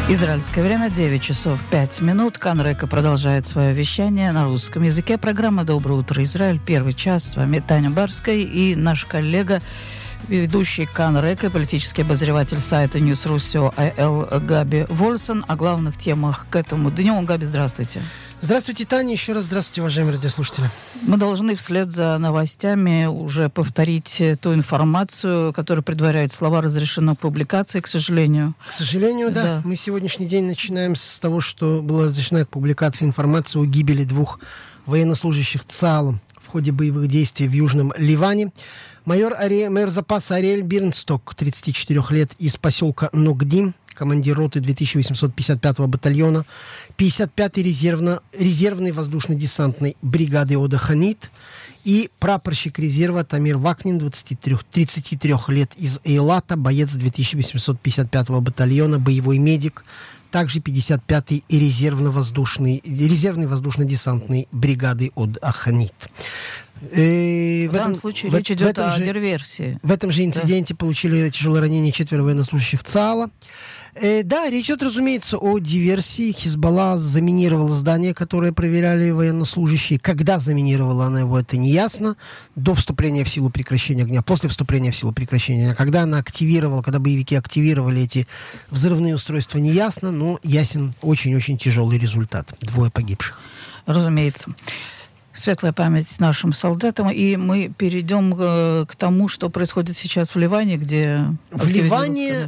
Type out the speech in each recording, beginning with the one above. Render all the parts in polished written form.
Израильское время 9 часов 5 минут. Кан Река продолжает свое вещание на русском языке. Программа «Доброе утро, Израиль». Первый час. С вами Таня Барская и наш коллега, ведущий Кан Река, политический обозреватель сайта News.ru Габи Вольсон. О главных темах к этому дню. Габи, здравствуйте. Здравствуйте, Таня. Еще раз здравствуйте, уважаемые радиослушатели. Мы должны вслед за новостями уже повторить ту информацию, которая предваряет слова «разрешено к публикации», к сожалению. К сожалению, да. Мы сегодняшний день начинаем с того, что была разрешена к публикации информация о гибели двух военнослужащих ЦААЛ в ходе боевых действий в Южном Ливане. Майор запаса Ариэль Бирнсток, 34 лет, из поселка Ногдим, командир роты 2855-го батальона 55-й резервной воздушно-десантной бригады Ода Ханит, и прапорщик резерва Тамир Вакнин, 33 лет, из Эйлата, боец 2855-го батальона, боевой медик, также 55-й резервной воздушно-десантной бригады Ода Ханит. В данном случае речь идет о диверсии. В этом же инциденте получили тяжелое ранение 4 военнослужащих ЦААЛа. Да, речь идет, разумеется, о диверсии. Хизбалла заминировала здание, которое проверяли военнослужащие. Когда заминировала она его, это не ясно. До вступления в силу прекращения огня, после вступления в силу прекращения огня. Когда она активировала, когда боевики активировали эти взрывные устройства, не ясно, но ясен очень-очень тяжелый результат. 2 погибших. Разумеется. Светлая память нашим солдатам. И мы перейдем к тому, что происходит сейчас в Ливане, где... В Ливане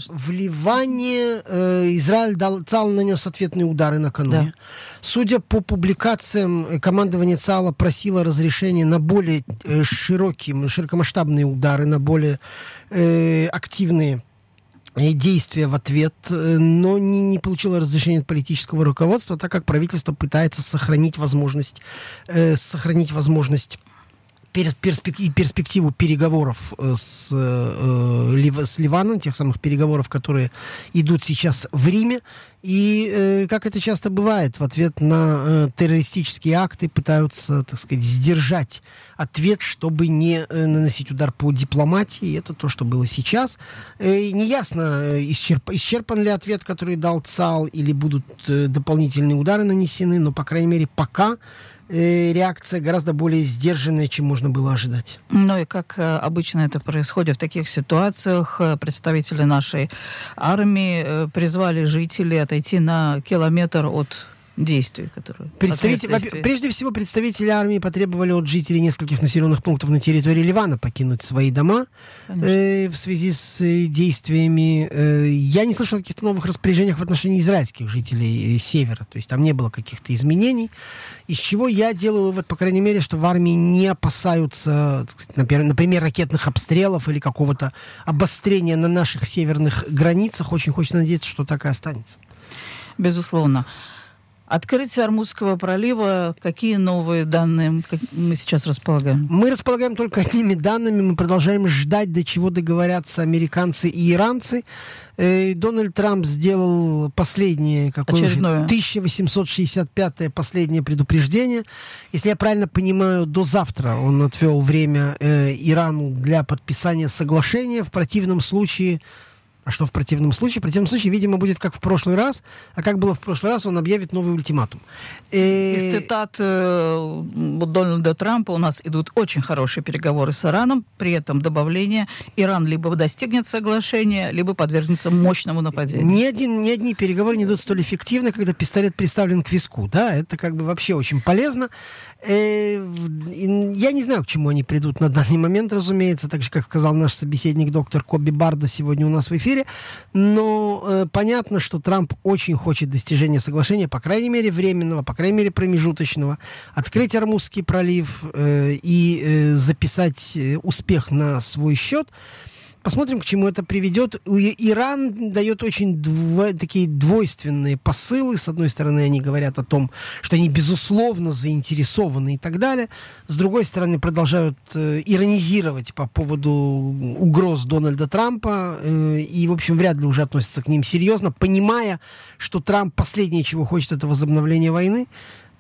Израиль ЦААЛ нанес ответные удары накануне. Да. Судя по публикациям, командование ЦААЛа просило разрешения на более широкомасштабные удары, на более активные действия в ответ, но не получило разрешения от политического руководства, так как правительство пытается сохранить возможность перспективу переговоров с Ливаном, тех самых переговоров, которые идут сейчас в Риме. И, как это часто бывает, в ответ на террористические акты пытаются, так сказать, сдержать ответ, чтобы не наносить удар по дипломатии. Это то, что было сейчас. Неясно, исчерпан ли ответ, который дал ЦААЛ, или будут дополнительные удары нанесены, но, по крайней мере, пока реакция гораздо более сдержанная, чем можно было ожидать. Ну и как обычно это происходит в таких ситуациях, представители нашей армии призвали жителей отойти на километр от действий, которые... Прежде всего, представители армии потребовали от жителей нескольких населенных пунктов на территории Ливана покинуть свои дома в связи с действиями. Я не слышал о каких-то новых распоряжениях в отношении израильских жителей севера. То есть там не было каких-то изменений. Из чего я делаю вывод, по крайней мере, что в армии не опасаются, например, ракетных обстрелов или какого-то обострения на наших северных границах. Очень хочется надеяться, что так и останется. Безусловно. Открытие Ормузского пролива. Какие новые данные мы сейчас располагаем? Мы располагаем только одними данными. Мы продолжаем ждать, до чего договорятся американцы и иранцы. Дональд Трамп сделал последнее, 1865-е последнее предупреждение. Если я правильно понимаю, до завтра он отвел время Ирану для подписания соглашения. В противном случае... А что в противном случае? В противном случае, видимо, будет как в прошлый раз. А как было в прошлый раз, он объявит новый ультиматум. Из цитат Дональда Трампа: у нас идут очень хорошие переговоры с Ираном. При этом добавление: Иран либо достигнет соглашения, либо подвергнется мощному нападению. Ни одни переговоры не идут столь эффективно, когда пистолет приставлен к виску. Да, это как бы вообще очень полезно. Я не знаю, к чему они придут на данный момент, разумеется, так же, как сказал наш собеседник доктор Коби Барда сегодня у нас в эфире. Но понятно, что Трамп очень хочет достижения соглашения, по крайней мере, временного, по крайней мере, промежуточного, открыть Ормузский пролив и записать успех на свой счет. Посмотрим, к чему это приведет. Иран дает очень такие двойственные посылы. С одной стороны, они говорят о том, что они, безусловно, заинтересованы и так далее. С другой стороны, продолжают иронизировать по поводу угроз Дональда Трампа. И, в общем, вряд ли уже относятся к ним серьезно, понимая, что Трамп последнее, чего хочет, это возобновление войны.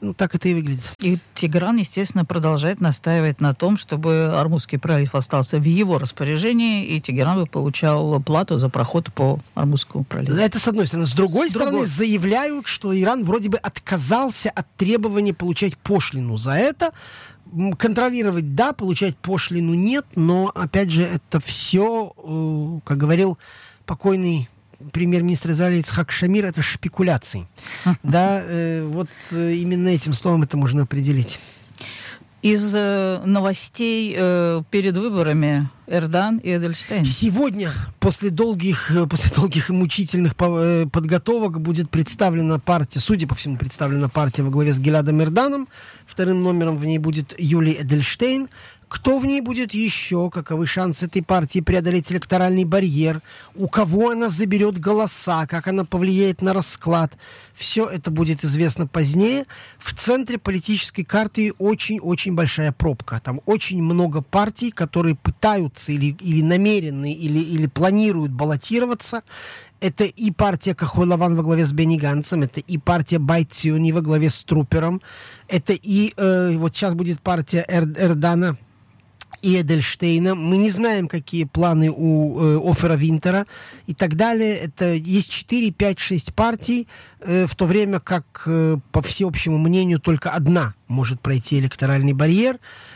Ну, так это и выглядит. И Тегеран, естественно, продолжает настаивать на том, чтобы Ормузский пролив остался в его распоряжении, и Тегеран бы получал плату за проход по Ормузскому проливу. Это с одной стороны. С другой стороны, заявляют, что Иран вроде бы отказался от требования получать пошлину за это. Контролировать, да, получать пошлину нет, но, опять же, это все, как говорил покойный премьер-министр Израиля Ицхак Шамир, это шпекуляции. Да, вот именно этим словом это можно определить. Из новостей перед выборами Эрдан и Эдельштейн. Сегодня, после долгих и мучительных подготовок, будет представлена партия, судя по всему, представлена партия во главе с Гиладом Эрданом. Вторым номером в ней будет Юли Эдельштейн. Кто в ней будет еще? Каковы шансы этой партии преодолеть электоральный барьер? У кого она заберет голоса? Как она повлияет на расклад? Все это будет известно позднее. В центре политической карты очень-очень большая пробка. Там очень много партий, которые пытаются или намерены, или планируют баллотироваться. Это и партия Кахой-Лаван во главе с Бенни Ганцем, это и партия Байт Циони во главе с Трупером, это и вот сейчас будет партия Эрдана и Эдельштейна. Мы не знаем, какие планы у Офера Винтера и так далее. Это есть 4, 5, 6 партий, в то время как, по всеобщему мнению, только одна может пройти электоральный барьер.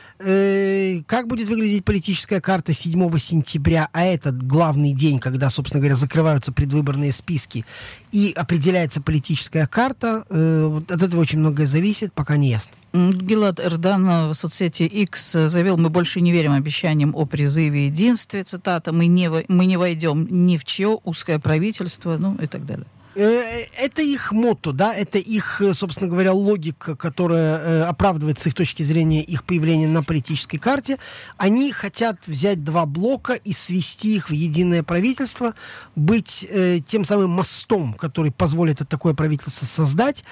Как будет выглядеть политическая карта 7 сентября, а это главный день, когда, собственно говоря, закрываются предвыборные списки и определяется политическая карта, вот от этого очень многое зависит, пока не ясно. Гилад Эрдан в соцсети X заявил: мы больше не верим обещаниям о призыве и единстве, цитата, мы не войдем ни в чье узкое правительство, ну и так далее. Это их мотто, да, это их, собственно говоря, логика, которая оправдывает с их точки зрения их появление на политической карте. Они хотят взять два блока и свести их в единое правительство, быть тем самым мостом, который позволит это такое правительство создать.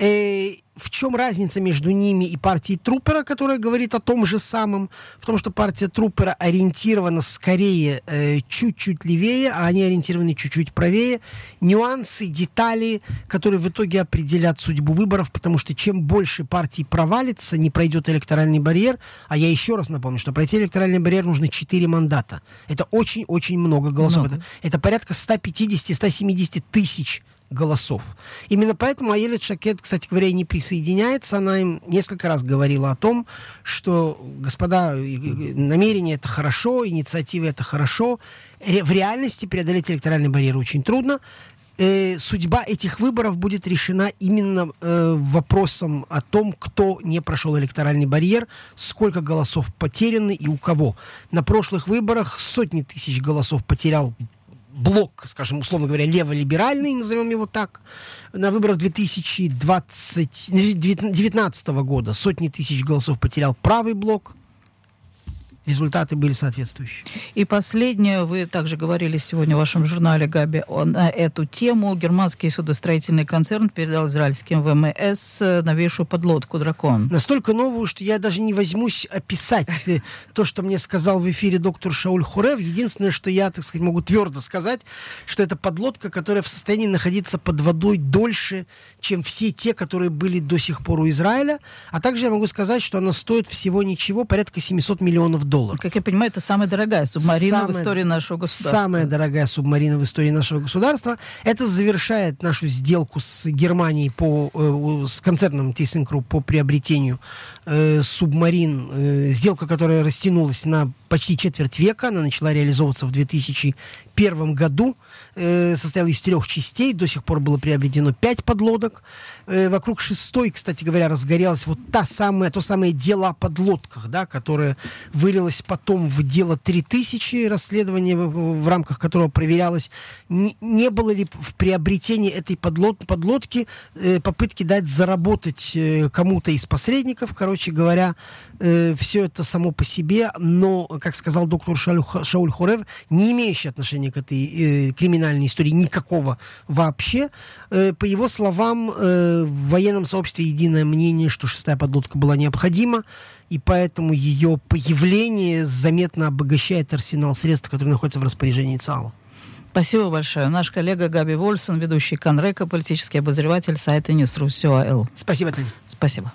В чем разница между ними и партией Трупера, которая говорит о том же самом? В том, что партия Трупера ориентирована скорее чуть-чуть левее, а они ориентированы чуть-чуть правее. Нюансы, детали, которые в итоге определят судьбу выборов, потому что чем больше партий провалится, не пройдет электоральный барьер, а я еще раз напомню, что пройти электоральный барьер нужно 4 мандата. Это очень-очень много голосов. Это порядка 150-170 тысяч голосов. Именно поэтому Аелет Шакед, кстати говоря, и не присоединяется. Она им несколько раз говорила о том, что, господа, намерение это хорошо, инициатива это хорошо. В реальности преодолеть электоральный барьер очень трудно. Судьба этих выборов будет решена именно вопросом о том, кто не прошел электоральный барьер, сколько голосов потеряны и у кого. На прошлых выборах сотни тысяч голосов потерял блок, скажем, условно говоря, леволиберальный, назовем его так, на выборах 2019 года сотни тысяч голосов потерял правый блок. Результаты были соответствующие. И последнее, вы также говорили сегодня в вашем журнале, Габи, на эту тему. Германский судостроительный концерн передал израильским ВМС новейшую подлодку «Дракон». Настолько новую, что я даже не возьмусь описать то, что мне сказал в эфире доктор Шауль Хорев. Единственное, что я, так сказать, могу твердо сказать, что это подлодка, которая в состоянии находиться под водой дольше, чем все те, которые были до сих пор у Израиля. А также я могу сказать, что она стоит всего ничего, порядка $700 миллионов. Как я понимаю, это самая дорогая субмарина в истории нашего государства. Самая дорогая субмарина в истории нашего государства. Это завершает нашу сделку с Германией, с концерном ThyssenKrupp по приобретению субмарин. Сделка, которая растянулась на почти четверть века. Она начала реализовываться в 2001 году. Состояла из 3 частей. До сих пор было приобретено 5 подлодок. Вокруг 6-й, кстати говоря, разгорелось вот то самое дело о подлодках, да, которое вылилось потом в дело 3000, расследование, в рамках которого проверялось, не было ли в приобретении этой подлодки попытки дать заработать кому-то из посредников. Короче говоря, все это само по себе, но, как сказал доктор Шауль Хорев, не имеющий отношения к этой криминальной истории никакого вообще. По его словам, в военном сообществе единое мнение, что 6-я подлодка была необходима, и поэтому ее появление заметно обогащает арсенал средств, которые находятся в распоряжении ЦАО. Спасибо большое. Наш коллега Габи Вольсон, ведущий Канрека, политический обозреватель сайта News.ru. Спасибо, Таня. Спасибо.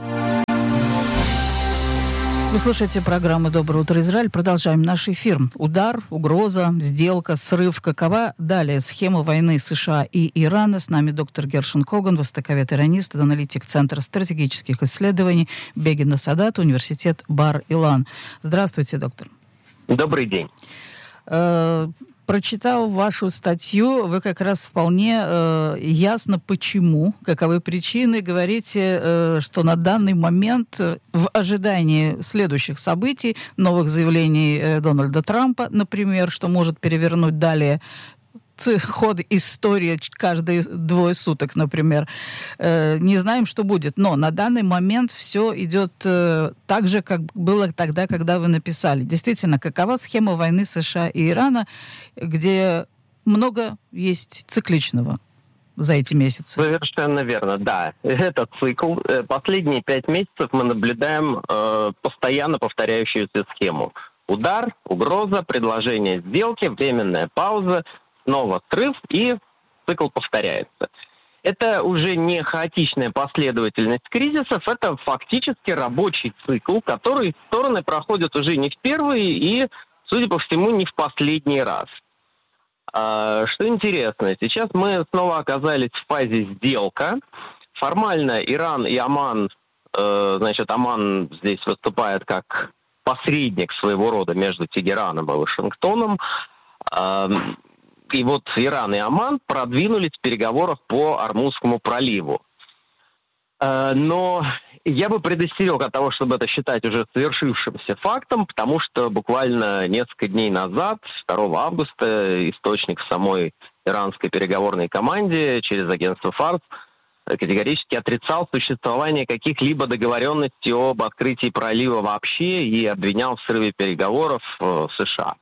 Вы слушаете программу «Доброе утро, Израиль». Продолжаем наш эфир. Удар, угроза, сделка, срыв. Какова далее схема войны США и Ирана? С нами доктор Гершон Коган, востоковед-иранист, аналитик Центра стратегических исследований Бегина Садат, университет Бар-Илан. Здравствуйте, доктор. Добрый день. Прочитал вашу статью, вы как раз вполне ясно почему, каковы причины, говорите, что на данный момент в ожидании следующих событий, новых заявлений Дональда Трампа, например, что может перевернуть далее ход истории каждые 2 суток, например. Не знаем, что будет. Но на данный момент все идет так же, как было тогда, когда вы написали. Действительно, какова схема войны США и Ирана, где много есть цикличного за эти месяцы? Совершенно верно, да. Это цикл. Последние 5 месяцев мы наблюдаем постоянно повторяющуюся схему. Удар, угроза, предложение сделки, временная пауза, снова срыв, и цикл повторяется. Это уже не хаотичная последовательность кризисов, это фактически рабочий цикл, который стороны проходят уже не в первый и, судя по всему, не в последний раз. Что интересно, сейчас мы снова оказались в фазе сделка. Формально Иран и Оман, Оман здесь выступает как посредник своего рода между Тегераном и Вашингтоном. И вот Иран и Оман продвинулись в переговорах по Ормузскому проливу. Но я бы предостерег от того, чтобы это считать уже совершившимся фактом, потому что буквально несколько дней назад, 2 августа, источник в самой иранской переговорной команде через агентство Фарс категорически отрицал существование каких-либо договоренностей об открытии пролива вообще и обвинял в срыве переговоров США.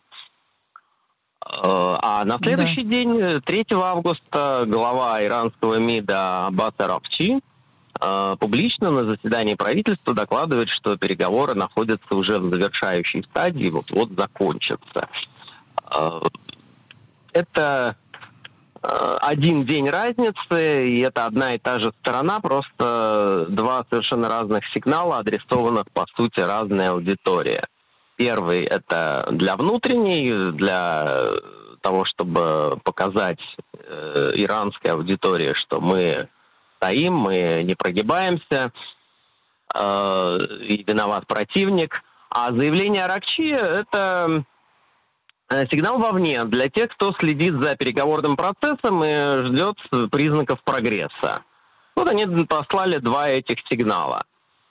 А на следующий день, 3 августа, глава иранского МИДа Аббас Аракчи публично на заседании правительства докладывает, что переговоры находятся уже в завершающей стадии, вот-вот закончатся. Это один день разницы, и это одна и та же сторона, просто 2 совершенно разных сигнала, адресованных, по сути, разной аудитории. Первый – это для внутренней, для того, чтобы показать иранской аудитории, что мы стоим, мы не прогибаемся, и виноват противник. А заявление Аракчи – это сигнал вовне для тех, кто следит за переговорным процессом и ждет признаков прогресса. Вот они послали 2 этих сигнала.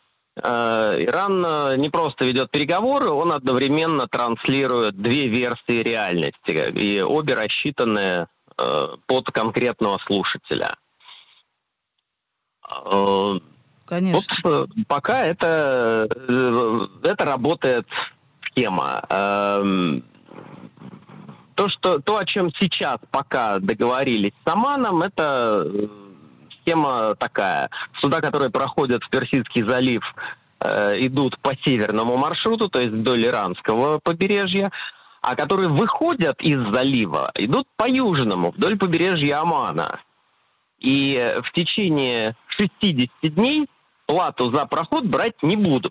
Иран не просто ведет переговоры, он одновременно транслирует 2 версии реальности, и обе рассчитаны под конкретного слушателя. Конечно. Вот пока это работает схема. То, о чем сейчас пока договорились с Оманом, это схема такая. Суда, которые проходят в Персидский залив, идут по северному маршруту, то есть вдоль иранского побережья, а которые выходят из залива, идут по южному, вдоль побережья Омана. И в течение 60 дней плату за проход брать не будут.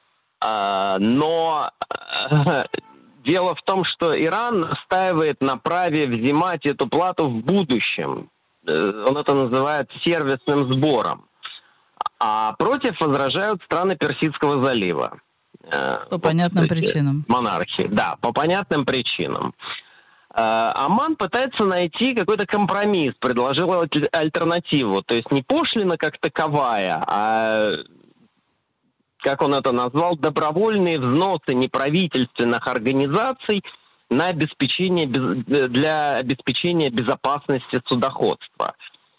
Но дело в том, что Иран настаивает на праве взимать эту плату в будущем. Он это называет сервисным сбором. А против возражают страны Персидского залива. По понятным причинам. Монархии, да, по понятным причинам. Оман пытается найти какой-то компромисс, предложил альтернативу. То есть не пошлина как таковая, а, как он это назвал, добровольные взносы неправительственных организаций на для обеспечения безопасности судоходства.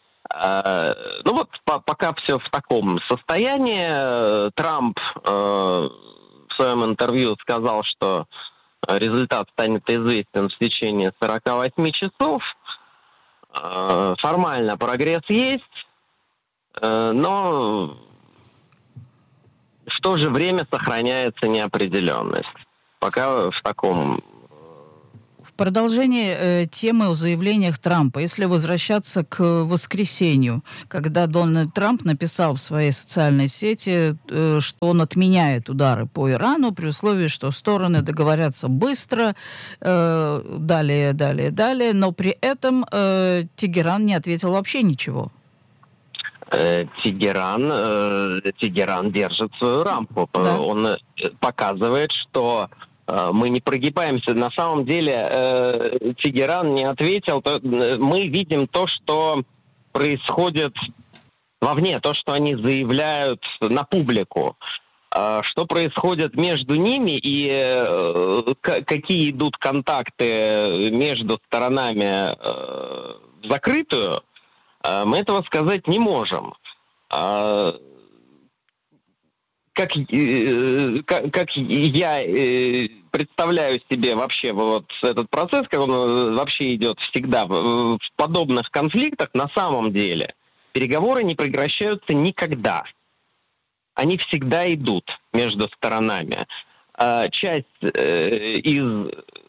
Пока все в таком состоянии. Трамп в своем интервью сказал, что результат станет известен в течение 48 часов. Формально прогресс есть, но в то же время сохраняется неопределенность. Пока в таком продолжение темы о заявлениях Трампа, если возвращаться к воскресенью, когда Дональд Трамп написал в своей социальной сети, что он отменяет удары по Ирану при условии, что стороны договорятся быстро, далее, но при этом Тегеран не ответил вообще ничего. Тегеран держит свою рамку. Да. Он показывает, что мы не прогибаемся. На самом деле Тегеран не ответил. Мы видим то, что происходит вовне, то, что они заявляют на публику. Что происходит между ними и какие идут контакты между сторонами в закрытую, мы этого сказать не можем. Как я представляю себе вообще вот этот процесс, как он вообще идет всегда в подобных конфликтах, на самом деле переговоры не прекращаются никогда. Они всегда идут между сторонами. Часть из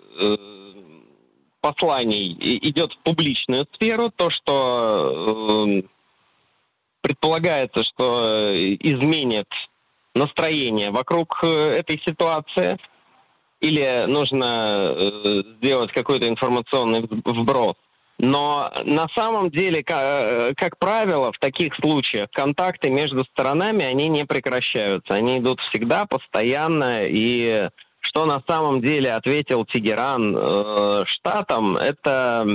посланий идет в публичную сферу, то, что предполагается, что изменит настроение вокруг этой ситуации, или нужно сделать какой-то информационный вброс. Но на самом деле, как правило, в таких случаях контакты между сторонами, они не прекращаются. Они идут всегда, постоянно. И что на самом деле ответил Тегеран штатам, это...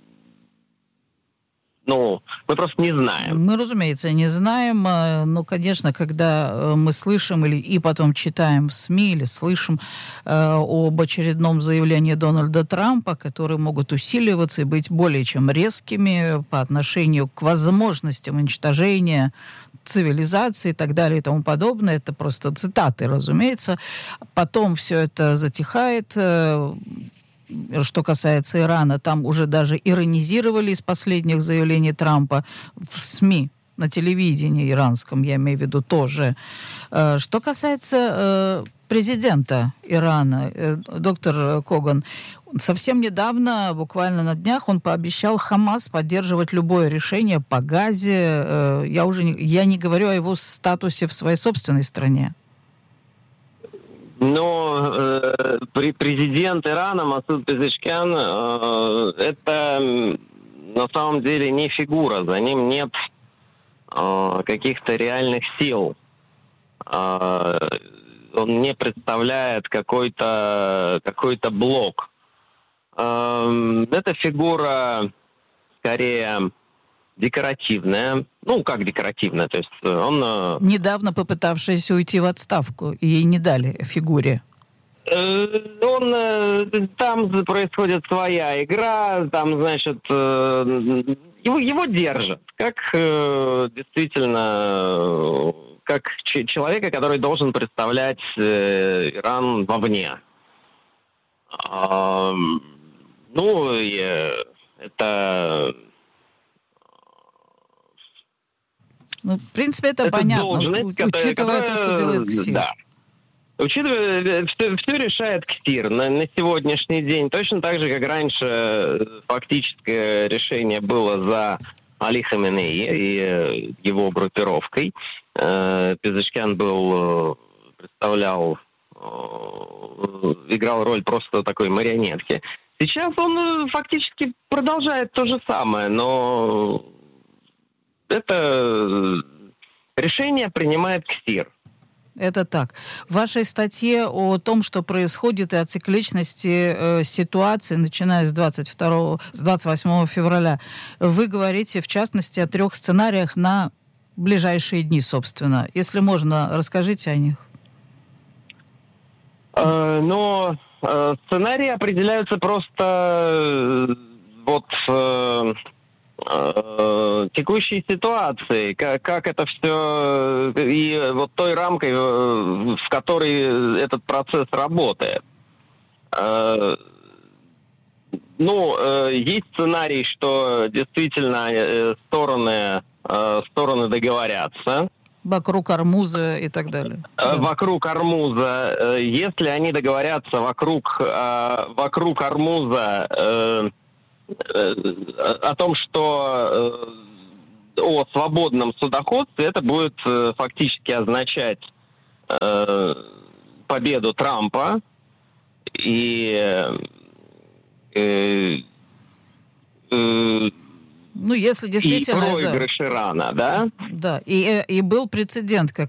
мы просто не знаем. Мы, разумеется, не знаем. Но, конечно, когда мы слышим и потом читаем в СМИ или слышим об очередном заявлении Дональда Трампа, которые могут усиливаться и быть более чем резкими по отношению к возможностям уничтожения цивилизации и так далее и тому подобное, это просто цитаты, разумеется. Потом все это затихает. Что касается Ирана, там уже даже иронизировали из последних заявлений Трампа в СМИ, на телевидении иранском, я имею в виду, тоже. Что касается президента Ирана, доктор Коган, совсем недавно, буквально на днях, он пообещал Хамас поддерживать любое решение по Газе. Я не говорю о его статусе в своей собственной стране. Но президент Ирана Масуд Пезешкян это на самом деле не фигура, за ним нет каких-то реальных сил. Он не представляет какой-то блок. Эта фигура скорее декоративная. Как декоративная? То есть он... Недавно попытавшаяся уйти в отставку, и ей не дали фигуре. Там происходит своя игра, там, значит, его держат, как действительно, как человека, который должен представлять Иран вовне. Это... в принципе, это понятно, учитывая то, что делает КСИР. Да. Учитывая, все решает КСИР на сегодняшний день. Точно так же, как раньше фактическое решение было за Али Хаменеи и его группировкой. Пезешкян играл роль просто такой марионетки. Сейчас он фактически продолжает то же самое, но это решение принимает КСИР. Это так. В вашей статье о том, что происходит, и о цикличности ситуации, начиная с 28 февраля, вы говорите, в частности, о 3 сценариях на ближайшие дни, собственно. Если можно, расскажите о них. Сценарии определяются просто текущей ситуации, как это все, и той рамкой, в которой этот процесс работает. Есть сценарий, что действительно стороны договорятся, Вокруг Ормуза и так далее. Вокруг Ормуза. Если они договорятся вокруг Ормуза о том, что о свободном судоходстве, это будет фактически означать победу Трампа и если действительно... и проигрыш Ирана, да? Да, и был прецедент, как